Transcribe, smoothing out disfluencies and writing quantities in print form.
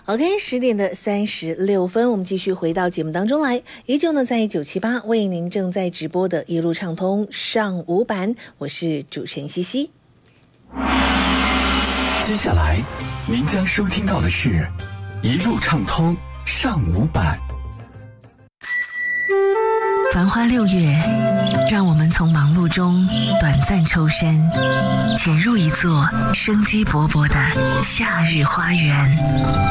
OK， 10:36，我们继续回到节目当中来。依旧呢，在978为您正在直播的一路畅通上午版，我是主持人西西。 接下来您将收听到的是一路畅通上午版。 繁花6月，让我们从忙碌中短暂抽身，潜入一座生机勃勃的夏日花园。